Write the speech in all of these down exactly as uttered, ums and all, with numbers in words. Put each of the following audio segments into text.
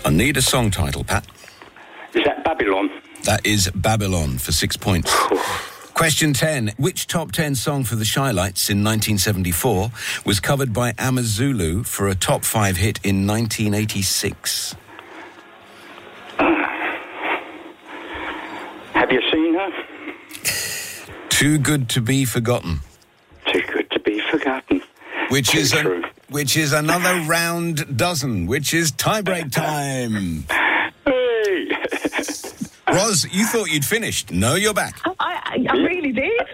I need a song title, Pat. Is that Babylon? That is Babylon for six points. Question ten. Which top ten song for the Shy-Lights in nineteen seventy-four was covered by Amazulu for a top five hit in nineteen eighty-six? Have you seen her? Too Good to Be Forgotten. Too Good to Be Forgotten. Which Too is a, true. which is another round dozen, which is tiebreak time. Hey! Ros, you thought you'd finished. No, you're back. I, I, I really did.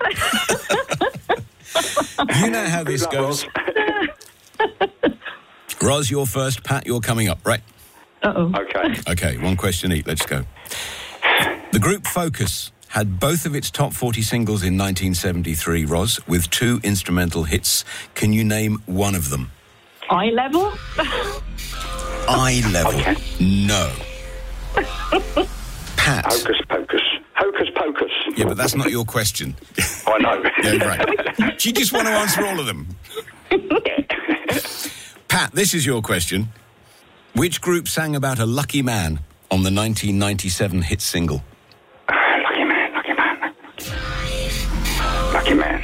You know how this Good luck, goes. Ros, you're first. Pat, you're coming up, right? Uh-oh. Okay. Okay, one question each. Let's go. The group Focus had both of its top forty singles in nineteen seventy-three, Ros, with two instrumental hits. Can you name one of them? Eye level? Eye Level. Okay. No. Pat. Hocus Pocus. Hocus Pocus. Yeah, but that's not your question. I know. Yeah, right. Do you just want to answer all of them? Pat, this is your question. Which group sang about a lucky man on the nineteen ninety-seven hit single? Lucky man, lucky man. Lucky man.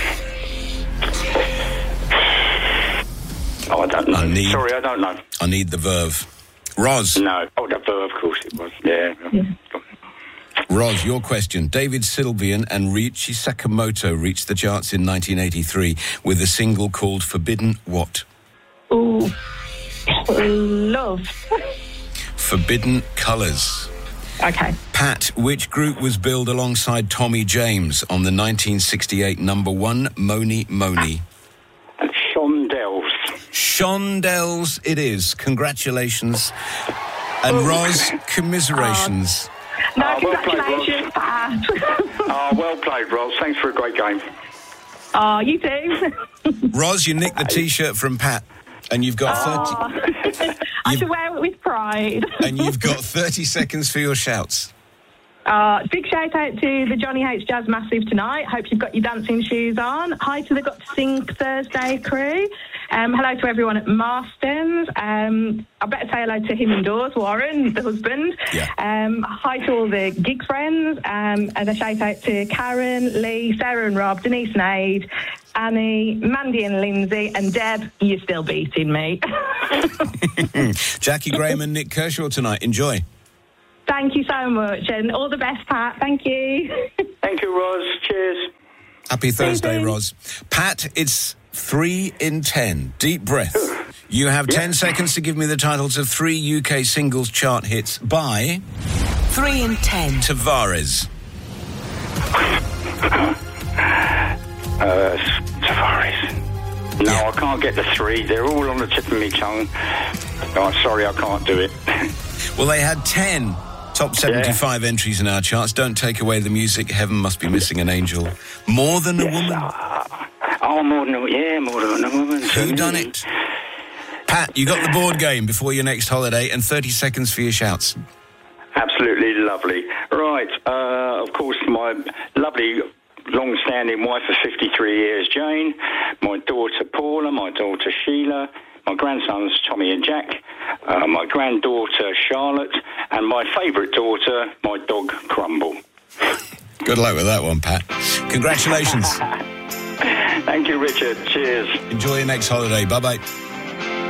Oh, I don't know. I need- Sorry, I don't know. I need the verve. Ros. No. Oh, the verb, of course it was. Yeah. Yeah. Ros, your question. David Sylvian and Ryuichi Sakamoto reached the charts in nineteen eighty-three with a single called Forbidden What? Ooh. Love. Forbidden Colours. Okay. Pat, which group was billed alongside Tommy James on the nineteen sixty-eight number one, Moni Moni? And Shondells. Shondells it is. Congratulations. And Ros, commiserations. No, Oh, well played, congratulations, Pat. Oh, well played, Ross. Thanks for a great game. Oh, you too. Ros, you nicked the T-shirt from Pat. And you've got thirty. Oh, I You've- should wear it with pride. And you've got thirty seconds for your shouts. Uh, big shout out to the Johnny H Jazz Massive tonight. Hope you've got your dancing shoes on. Hi to the Got to Sing Thursday crew. Um, hello to everyone at Marston's. Um, I better say hello to him indoors, Warren, the husband. Yeah. Um, hi to all the gig friends. Um, and a shout out to Karen, Lee, Sarah and Rob, Denise and Aid, Annie, Mandy and Lindsay, and Deb. You're still beating me. Jackie Graham and Nick Kershaw tonight. Enjoy. Thank you so much, and all the best, Pat. Thank you. Thank you, Ross. Cheers. Happy Thursday, Thanks. Ros. Pat, it's three in ten. Deep breath. You have ten seconds to give me the titles of three U K singles chart hits by Three in ten. Tavares. Uh, Tavares. No, Yeah. I can't get the three. They're all on the tip of my tongue. Oh, sorry, I can't do it. Well, they had ten top seventy-five Yeah. entries in our charts. Don't take away the music. Heaven Must Be Missing an Angel. More Than a Woman. Oh, more than a, yeah, more than a woman. Who Done It? Pat, you got the board game before your next holiday and thirty seconds for your shouts. Absolutely lovely. Right, uh, of course, my lovely long-standing wife of fifty-three years, Jane, my daughter Paula, my daughter Sheila, my grandsons Tommy and Jack, uh, my granddaughter Charlotte, and my favourite daughter, my dog Crumble. Good luck with that one, Pat. Congratulations. Thank you, Richard. Cheers. Enjoy your next holiday. Bye-bye.